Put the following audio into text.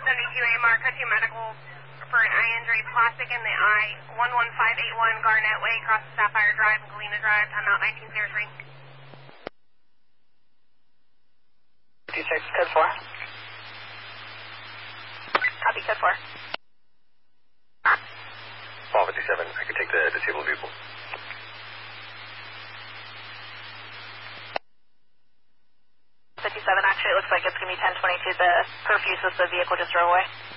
1072A Marco 2 medical for an eye injury, plastic in the eye, 11581 Garnett Way, across Sapphire Drive and Galena Drive, timeout 1903. 26, code 4. Copy, code 4. 57, I can take the disabled vehicle. 57, actually it looks like it's going to be 1022. The curfew says the vehicle just drove away.